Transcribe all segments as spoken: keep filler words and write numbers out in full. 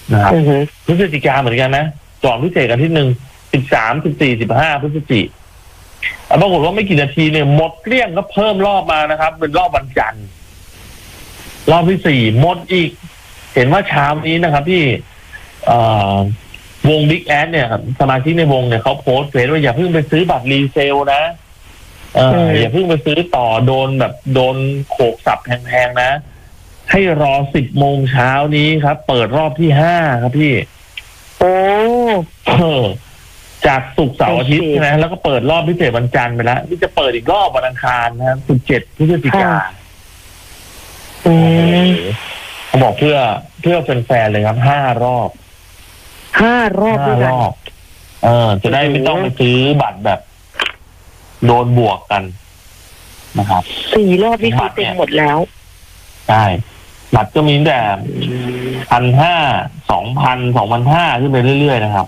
นะครับพฤศจิกาเหมือนกันนะก่อนพิเศษกันที่หนึ่งสิบสามสิบสี่สิบห้าพฤศจิกาปรากฏว่าไม่กี่นาทีเนี่ยหมดเกลี้ยงก็เพิ่มรอบมานะครับเป็นรอบวันจันทร์รอบที่สี่หมดอีกเห็นว่าเช้านี้นะครับที่วง Big Ass เนี่ยสมาชิกในวงเนี่ยเขาโพสต์เฟซว่าอย่าเพิ่งไปซื้อบัตรรีเซลนะเอออย่าเพิ่งไปซื้อต่อโดนแบบโดนโขกสับแพงๆนะให้รอสิบโมงเช้านี้ครับเปิดรอบที่ห้าครับพี่โอ้เออจากศุกร์เสาร์อาทิตย์ใช่ไหมแล้วก็เปิดรอบพิเศษวันจันทร์ไปแล้วนี่จะเปิดอีกรอบวันอังคารนะครับสิบเจ็ดพฤศจิกาเขาบอกเพื่อเพื่อแฟนๆเลยครับห้ารอบห้ารอบห้ารอบเออจะได้ไม่ต้องไปซื้อบัตรแบบโดนบวกกันนะครับสี่รอบนี่คือเต็มหมดแล้วใช่บัตรก็มีแต่พันห้าสองพันสองพันห้าขึ้นไปเรื่อยๆนะครับ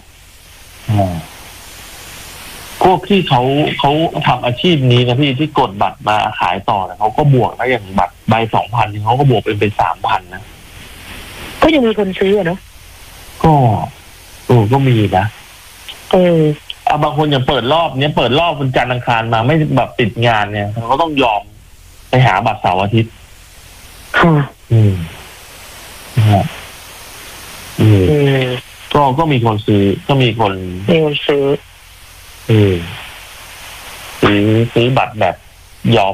พวกที่เขาเขาทำอาชีพนี้นะพี่ที่กดบัตรมาขายต่อเนี่ยเขาก็บวกแล้วอย่างบัตรใบสองพันเขาก็บวกเป็นเป็นสามพันนะก็ยังมีคนซื้อเนาะก็โอ้ก็มีนะเออเอาบางคนอย่างเปิดรอบเนี้ยเปิดรอบวันจันทร์อังคารมาไม่แบบติดงานเนี่ยเขาต้องยอมไปหาบัตรเสาร์อาทิตย์ค่ะอืมนะอืมก็ก็มีคนซื้อก็มีคนมีคนซื้ออืมซื้อซื้อบัตรแบบยอม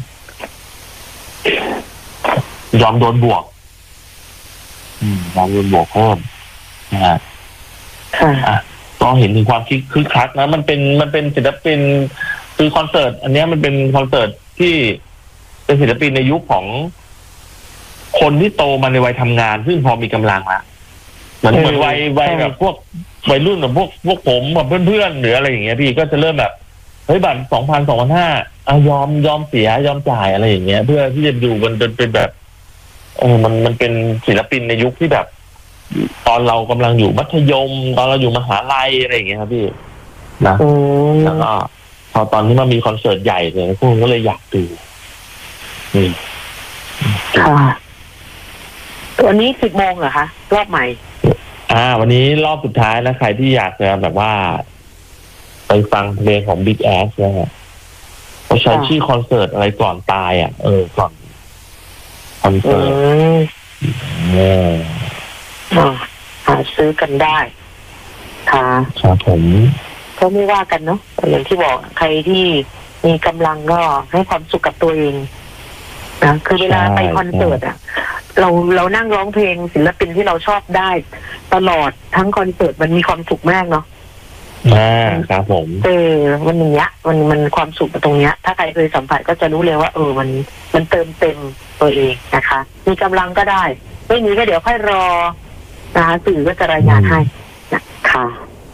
ยอมโดนบวกอืมยอมโดนบวกเพิ่มนะฮะค่ะก็เห็นถึงความคิดคึกคักนะมันเป็นมันเป็นศิลปินคือคอนเสิร์ตอันนี้มันเป็นคอนเสิร์ตที่เป็นศิลปินในยุคของคนที่โตมาในวัยทำงานซึ่งพอมีกำลังละเหมือนเหมือนวัยวัยแบบพวกวัยรุ่นแบบพวกพวกผมแบบเพื่อนๆหรืออะไรอย่างเงี้ยพี่ก็จะเริ่มแบบเฮ้ยบัตรสองพันสองพันห้าเอายอมยอมเสียยอมจ่ายอะไรอย่างเงี้ยเพื่อที่จะอยู่มันจนเป็นแบบเออมันมันเป็นศิลปินในยุคที่แบบตอนเรากำลังอยู่มัธยมตอนเราอยู่มหาลัยอะไรอย่างเงี้ยครับพี่นะแล้วก็พอตอนนี้มันมีคอนเสิร์ตใหญ่เลยพวกก็เลยอยากดูนี่ค่ะวันนี้สิบโมงเหรอคะรอบใหม่อ่าวันนี้รอบสุดท้ายแล้วใครที่อยากจะแบบว่าไปฟังเพลงของ Big Ass นะฮะเขาใช้ชื่อคอนเสิร์ตอะไรก่อนตายอ่ะเออก่อนคอนเสิร์ตเออหาซื้อกันได้ค่ะครับผมก็ไม่ว่ากันเนาะอย่างที่บอกใครที่มีกำลังก็ให้ความสุขกับตัวเองนะคือเวลาไปคอนเสิร์ตอ่ะเราเรานั่งร้องเพลงศิลปินที่เราชอบได้ตลอดทั้งคอนเสิร์ตมันมีความสุขมากเนาะอ่าครับผมเออมันอย่างเงี้ยมันมันความสุขตรงเนี้ยถ้าใครเคยสัมผัสก็จะรู้เลยว่าเออมันมันเติมเต็มตัวเองนะคะมีกำลังก็ได้ไม่มีก็เดี๋ยวค่อยรอนะคะสื่อก็จะรายงานให้นะคะ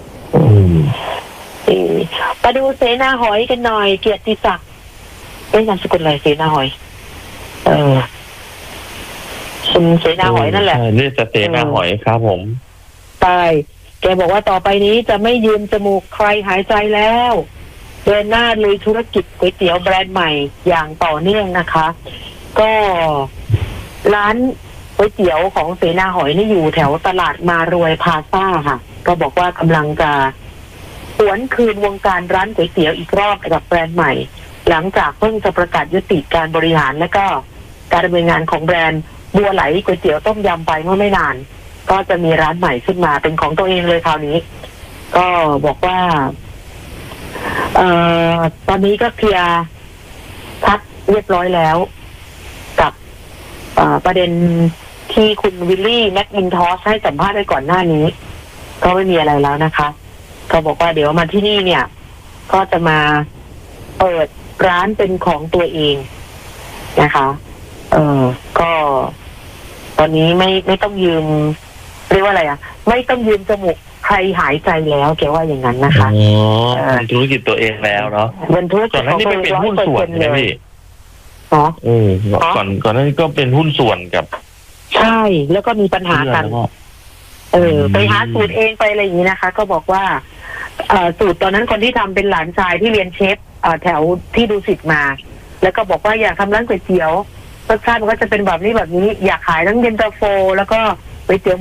มาดูเสนาหอยกันหน่อยเกียรติศักดิ์เป็นนามสกุลอะไรเสนาหอยเออคุณเสนาหอยนั่นแหละเรียกเสนาหอยครับผมใช่แกบอกว่าต่อไปนี้จะไม่ยืมจมูกใครหายใจแล้วเดินหน้าลุยธุรกิจก๋วยเตี๋ยวแบรนด์ใหม่อย่างต่อเนื่องนะคะก็ร้านก๋วยเตี๋ยวของเสนาหอยนี่อยู่แถวตลาดมารวยพาซ่าค่ะก็บอกว่ากำลังจะหวนคืนวงการร้านก๋วยเตี๋ยวอีกรอบกับแบรนด์ใหม่หลังจากเพิ่งจะประกาศยุติการบริหารและก็การดำเนินงานของแบรนด์บัวไหลก๋วยเตี๋ยวต้มยำไปเมื่อไม่นานก็จะมีร้านใหม่ขึ้นมาเป็นของตัวเองเลยคราวนี้ก็บอกว่าเอ่อตอนนี้ก็เคลียร์พักเรียบร้อยแล้วกับประเด็นที่คุณวิลลี่แม็กอินทอสให้สัมภาษณ์ไปก่อนหน้านี้ก็ไม่มีอะไรแล้วนะคะก็บอกว่าเดี๋ยวมาที่นี่เนี่ยก็จะมาเปิดร้านเป็นของตัวเองนะคะเออก็ตอนนี้ไม่ไม่ต้องยืมเรียกว่าอะไรอ่ะไม่ต้องยืมจมูกใครหายใจแล้วแกว่าอย่างนั้นนะคะอ๋อเป็นธุรกิจตัวเองแล้วเนาะเป็นธุรกิจของตัวเองเป็นหุ้นส่วนใช่ไหมพี่เนาะเออก่อนก่อนหน้านี้ก็เป็นหุ้นส่วนกับใช่แล้วก็มีปัญหากันเออไปหาสูตรเองไปอะไรอย่างนี้นะคะก็บอกว่าสูตรตอนนั้นคนที่ทำเป็นหลานชายที่เรียนเชฟแถวที่ดูสิทธิ์มาแล้วก็บอกว่าอยากทำร้านก๋วยเตี๋ยวรสชาติมันก็จะเป็นแบบนี้แบบนี้อยากขายทั้งเย็นตาโฟแล้วก็ก๋วยเตี๋ยว